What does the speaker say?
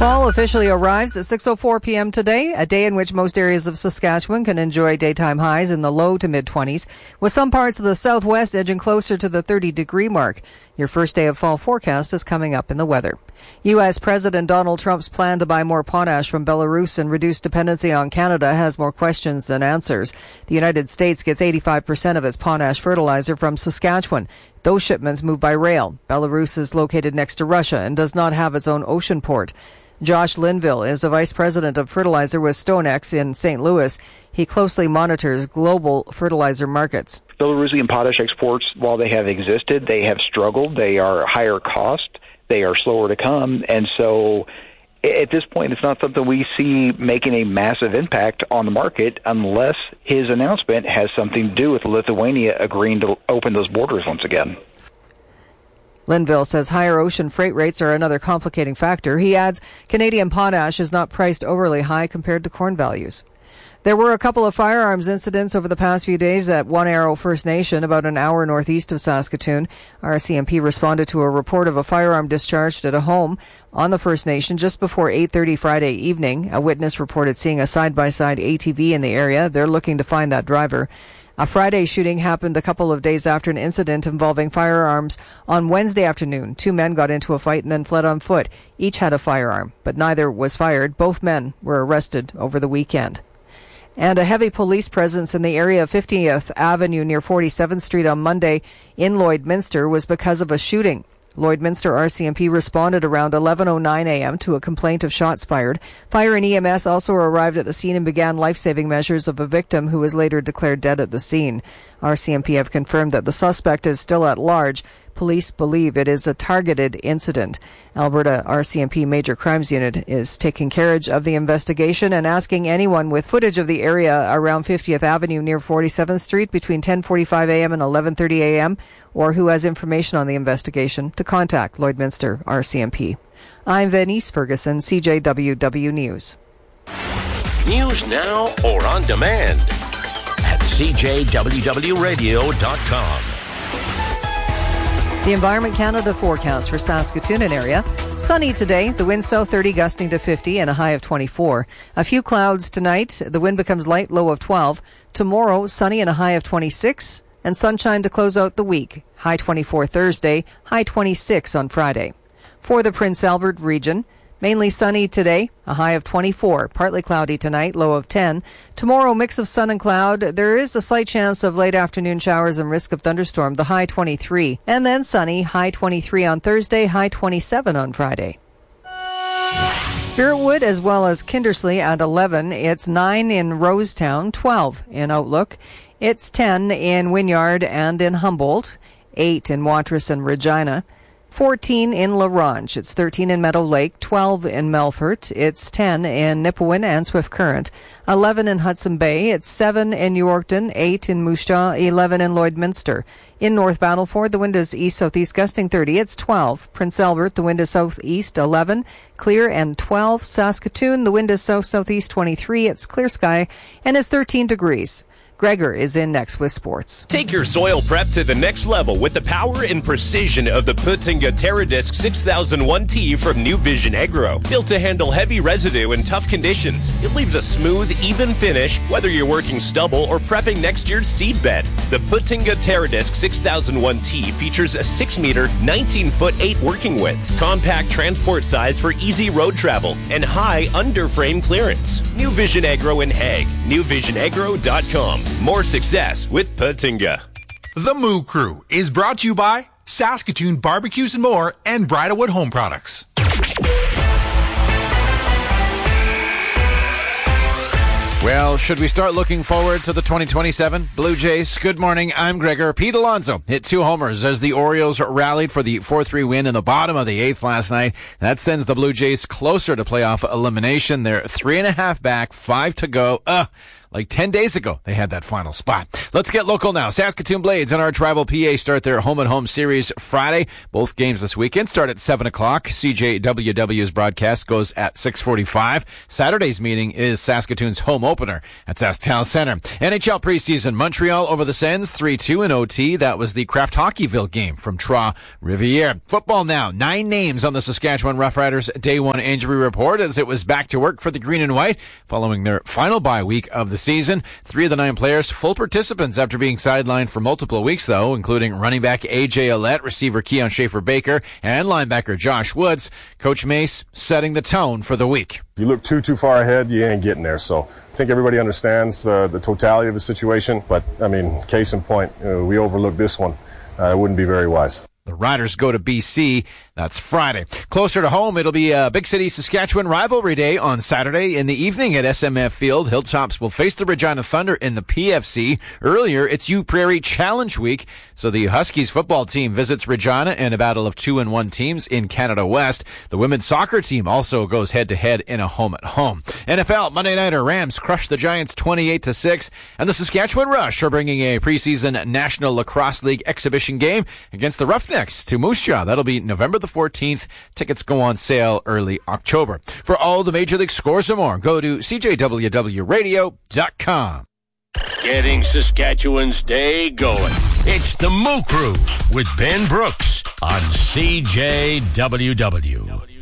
Fall officially arrives at 6:04 p.m. today, a day in which most areas of Saskatchewan can enjoy daytime highs in the low to mid-20s, with some parts of the southwest edging closer to the 30-degree mark. Your first day of fall forecast is coming up in the weather. U.S. President Donald Trump's plan to buy more potash from Belarus and reduce dependency on Canada has more questions than answers. The United States gets 85% of its potash fertilizer from Saskatchewan. Those shipments move by rail. Belarus is located next to Russia and does not have its own ocean port. Josh Linville is the vice president of fertilizer with StoneX in St. Louis. He closely monitors global fertilizer markets. Belarusian potash exports, while they have existed, they have struggled. They are higher cost. They are slower to come. And so at this point, it's not something we see making a massive impact on the market unless his announcement has something to do with Lithuania agreeing to open those borders once again. Linville says higher ocean freight rates are another complicating factor. He adds Canadian potash is not priced overly high compared to corn values. There were a couple of firearms incidents over the past few days at One Arrow First Nation, about an hour northeast of Saskatoon. RCMP responded to a report of a firearm discharged at a home on the First Nation just before 8:30 Friday evening. A witness reported seeing a side-by-side ATV in the area. They're looking to find that driver. A Friday shooting happened a couple of days after an incident involving firearms on Wednesday afternoon. Two men got into a fight and then fled on foot. Each had a firearm, but neither was fired. Both men were arrested over the weekend. And a heavy police presence in the area of 50th Avenue near 47th Street on Monday in Lloydminster was because of a shooting. Lloydminster RCMP responded around 11:09 a.m. to a complaint of shots fired. Fire and EMS also arrived at the scene and began life-saving measures of a victim who was later declared dead at the scene. RCMP have confirmed that the suspect is still at large. Police believe it is a targeted incident. Alberta RCMP Major Crimes Unit is taking carriage of the investigation and asking anyone with footage of the area around 50th Avenue near 47th Street between 10:45 a.m. and 11:30 a.m. or who has information on the investigation to contact Lloydminster RCMP. I'm Venice Ferguson, CJWW News. News now or on demand at CJWWRadio.com. The Environment Canada forecast for Saskatoon and area. Sunny today, the wind south 30 gusting to 50 and a high of 24. A few clouds tonight, the wind becomes light, low of 12. Tomorrow, sunny and a high of 26. And sunshine to close out the week. High 24 Thursday, high 26 on Friday. For the Prince Albert region, mainly sunny today, a high of 24. Partly cloudy tonight, low of 10. Tomorrow, mix of sun and cloud. There is a slight chance of late afternoon showers and risk of thunderstorm, the high 23. And then sunny, high 23 on Thursday, high 27 on Friday. Spiritwood as well as Kindersley at 11. It's 9 in Rosetown, 12 in Outlook. It's 10 in Wynyard and in Humboldt, 8 in Watrous and Regina, 14 in La Ronge. It's 13 in Meadow Lake, 12 in Melfort. It's 10 in Nipawin and Swift Current, 11 in Hudson Bay. It's 7 in Yorkton, 8 in Moose Jaw, 11 in Lloydminster. In North Battleford, the wind is east-southeast gusting 30. It's 12. Prince Albert, the wind is southeast 11, clear and 12. Saskatoon, the wind is south-southeast 23. It's clear sky and it's 13 degrees. Gregor is in next with sports. Take your soil prep to the next level with the power and precision of the Putinga Terradisc 6001T from New Vision Agro. Built to handle heavy residue in tough conditions, it leaves a smooth, even finish, whether you're working stubble or prepping next year's seed bed. The Putinga Terradisc 6001T features a 6-meter, 19-foot 8 working width, compact transport size for easy road travel, and high under-frame clearance. New Vision Agro in Hague. NewVisionAgro.com. More success with Putinga. The Moo Crew is brought to you by Saskatoon Barbecues and More and Bridalwood Home Products. Well, should we start looking forward to the 2027 Blue Jays? Good morning, I'm Gregor. Pete Alonso hit 2 homers as the Orioles rallied for the 4-3 win in the bottom of the 8th last night. That sends the Blue Jays closer to playoff elimination. They're 3.5 back, 5 to go. like 10 days ago, they had that final spot. Let's get local now. Saskatoon Blades and arch rival PA start their home-and-home series Friday. Both games this weekend start at 7 o'clock. CJWW's broadcast goes at 6:45. Saturday's meeting is Saskatoon's home opener at SaskTel Center. NHL preseason, Montreal over the Sens, 3-2 in OT. That was the Kraft Hockeyville game from Trois-Rivières. Football now. 9 names on the Saskatchewan Roughriders Day 1 injury report as it was back to work for the Green and White following their final bye week of the season. 3 of the 9 players full participants after being sidelined for multiple weeks, though, including running back A.J. Ouellette, receiver Keon Schaefer-Baker, and linebacker Josh Woods. Coach Mace setting the tone for the week. If you look too far ahead, you ain't getting there. So I think everybody understands the totality of the situation. But, I mean, case in point, we overlooked this one. It wouldn't be very wise. The Riders go to BC. That's Friday. Closer to home, it'll be a Big City Saskatchewan rivalry day on Saturday in the evening at SMF Field. Hilltops will face the Regina Thunder in the PFC. Earlier, it's U Prairie Challenge Week, so the Huskies football team visits Regina in a battle of 2-1 teams in Canada West. The women's soccer team also goes head-to-head in a home-at-home. NFL Monday Nighter Rams crush the Giants 28-6, and the Saskatchewan Rush are bringing a preseason National Lacrosse League exhibition game against the Roughnecks to Moose Jaw. That'll be November the 14th. Tickets go on sale early October. For all the Major League scores and more, go to CJWWRadio.com. Getting Saskatchewan's day going. It's the Moo Crew with Ben Brooks on CJWW.